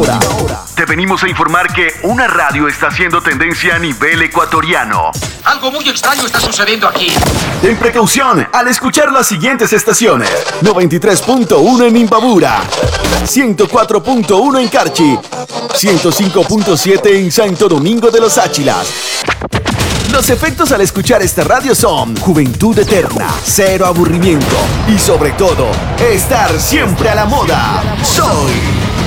hora. Te venimos a informar que una radio está haciendo tendencia a nivel ecuatoriano. Algo muy extraño está sucediendo aquí. Ten precaución al escuchar las siguientes estaciones: 93.1 en Imbabura, 104.1 en Carchi, 105.7 en Santo Domingo de los Áchilas. Los efectos al escuchar esta radio son juventud eterna, cero aburrimiento y sobre todo, estar siempre a la moda. Soy